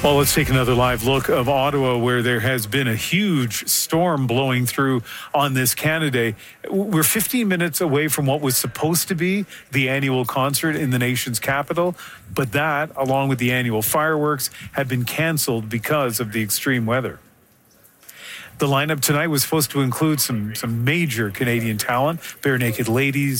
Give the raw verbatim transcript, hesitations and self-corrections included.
Well, let's take another live look of Ottawa, where there has been a huge storm blowing through on this Canada Day. We're fifteen minutes away from what was supposed to be the annual concert in the nation's capital, but that, along with the annual fireworks, have been canceled because of the extreme weather. The lineup tonight was supposed to include some, some major Canadian talent, Bare Naked Ladies,